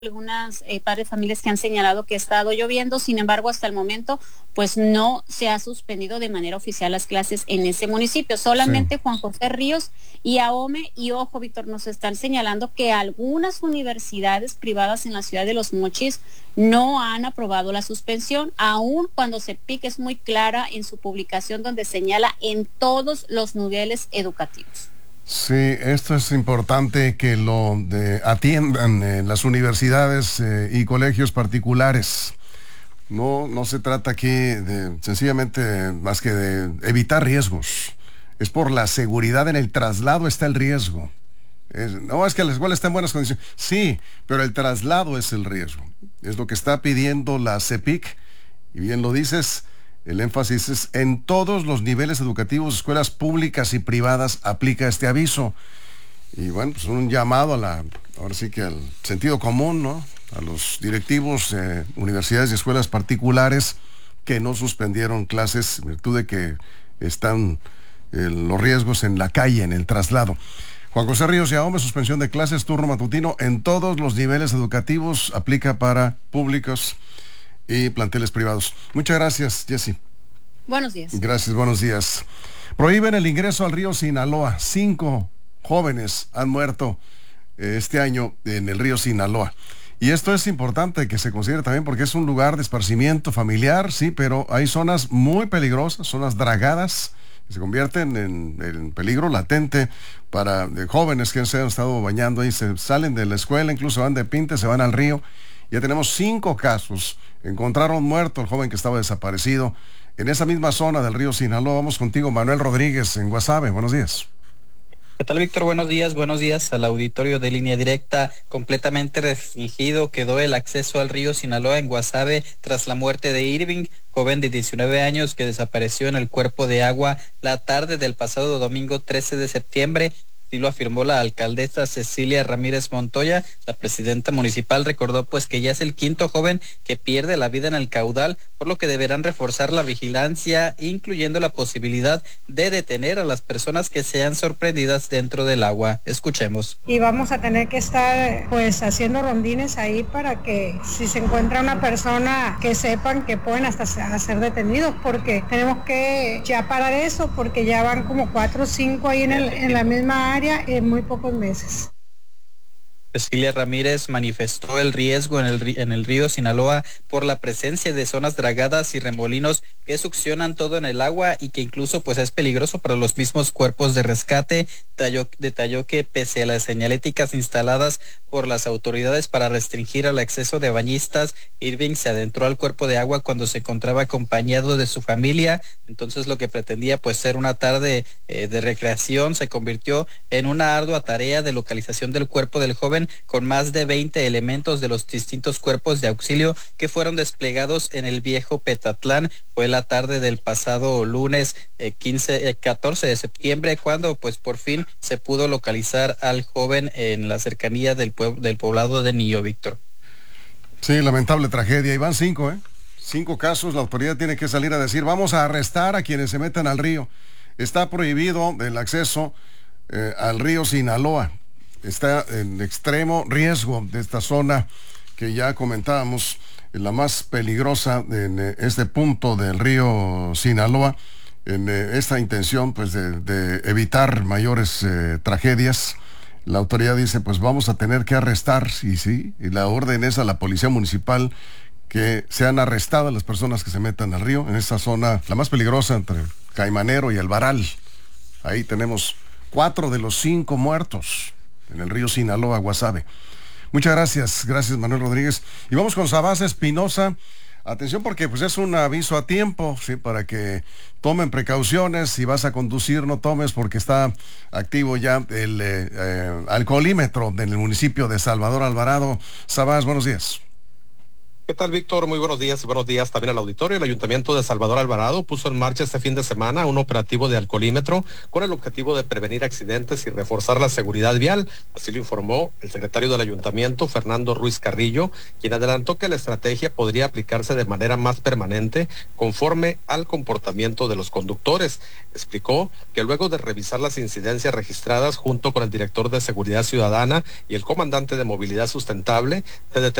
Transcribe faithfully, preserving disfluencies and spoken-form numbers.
algunas eh, padres de familias que han señalado que ha estado lloviendo. Sin embargo, hasta el momento pues no se ha suspendido de manera oficial las clases en ese municipio, solamente Sí. Juan José Ríos y Ahome. Y ojo, Víctor, nos están señalando que algunas universidades privadas en la ciudad de Los Mochis no han aprobado la suspensión, aun cuando CEPIC es muy clara en su publicación donde señala en todos los niveles educativos. Sí, esto es importante que lo de, atiendan eh, las universidades eh, y colegios particulares. No, no se trata aquí de sencillamente más que de evitar riesgos. Es por la seguridad en el traslado está el riesgo. Es, no es que la escuela está en buenas condiciones. Sí, pero el traslado es el riesgo. Es lo que está pidiendo la CEPIC. Y bien lo dices, el énfasis es en todos los niveles educativos, escuelas públicas y privadas, aplica este aviso. Y bueno, pues un llamado a la, ahora sí que al sentido común, ¿no? A los directivos, eh, universidades y escuelas particulares que no suspendieron clases en virtud de que están eh, los riesgos en la calle, en el traslado. Juan José Ríos y Ahome, suspensión de clases, turno matutino en todos los niveles educativos, aplica para públicos y planteles privados. Muchas gracias, Jessy. Buenos días. Gracias, buenos días. Prohíben el ingreso al río Sinaloa. Cinco jóvenes han muerto eh, este año en el río Sinaloa. Y esto es importante que se considere también porque es un lugar de esparcimiento familiar, sí, pero hay zonas muy peligrosas, zonas dragadas, que se convierten en, en peligro latente para eh, jóvenes que se han estado bañando ahí, se salen de la escuela, incluso van de pinte, se van al río. Ya tenemos cinco casos. Encontraron muerto el joven que estaba desaparecido en esa misma zona del río Sinaloa. Vamos contigo, Manuel Rodríguez, en Guasave. Buenos días. ¿Qué tal, Víctor? Buenos días, buenos días al auditorio de Línea Directa. Completamente restringido quedó el acceso al río Sinaloa en Guasave tras la muerte de Irving, joven de diecinueve años que desapareció en el cuerpo de agua la tarde del pasado domingo trece de septiembre. Así lo afirmó la alcaldesa Cecilia Ramírez Montoya. La presidenta municipal recordó pues que ya es el quinto joven que pierde la vida en el caudal, por lo que deberán reforzar la vigilancia, incluyendo la posibilidad de detener a las personas que sean sorprendidas dentro del agua. Escuchemos. Y vamos a tener que estar pues haciendo rondines ahí para que si se encuentra una persona que sepan que pueden hasta ser detenidos, porque tenemos que ya parar eso, porque ya van como cuatro o cinco ahí en, el, en la misma área en muy pocos meses. Cecilia Ramírez manifestó el riesgo en el, en el río Sinaloa por la presencia de zonas dragadas y remolinos que succionan todo en el agua y que incluso pues es peligroso para los mismos cuerpos de rescate. Detalló, detalló que pese a las señaléticas instaladas por las autoridades para restringir el acceso de bañistas, Irving se adentró al cuerpo de agua cuando se encontraba acompañado de su familia. Entonces lo que pretendía pues ser una tarde eh, de recreación se convirtió en una ardua tarea de localización del cuerpo del joven, con más de veinte elementos de los distintos cuerpos de auxilio que fueron desplegados en el viejo Petatlán. Fue la tarde del pasado lunes eh, quince, eh, catorce de septiembre cuando pues por fin se pudo localizar al joven en la cercanía del, pueblo, del poblado de Nillo, Víctor. Sí, lamentable tragedia. Y van cinco, ¿eh? Cinco casos. La autoridad tiene que salir a decir, vamos a arrestar a quienes se metan al río. Está prohibido el acceso eh, al río Sinaloa. Está en extremo riesgo de esta zona que ya comentábamos, la más peligrosa en este punto del río Sinaloa, en esta intención pues de, de evitar mayores eh, tragedias. La autoridad dice pues vamos a tener que arrestar, y sí, y la orden es a la policía municipal que sean arrestadas las personas que se metan al río, en esta zona, la más peligrosa entre Caimanero y El Varal. Ahí tenemos cuatro de los cinco muertos en el río Sinaloa, Guasave. Muchas gracias, gracias Manuel Rodríguez. Y vamos con Sabasa Espinosa. Atención porque pues es un aviso a tiempo, sí, para que tomen precauciones. Si vas a conducir, no tomes porque está activo ya el eh, eh, alcoholímetro en el municipio de Salvador Alvarado. Sabas, buenos días. ¿Qué tal, Víctor? Muy buenos días y buenos días también al auditorio. El Ayuntamiento de Salvador Alvarado puso en marcha este fin de semana un operativo de alcoholímetro con el objetivo de prevenir accidentes y reforzar la seguridad vial. Así lo informó el secretario del Ayuntamiento, Fernando Ruiz Carrillo, quien adelantó que la estrategia podría aplicarse de manera más permanente conforme al comportamiento de los conductores. Explicó que luego de revisar las incidencias registradas junto con el director de Seguridad Ciudadana y el comandante de Movilidad Sustentable, se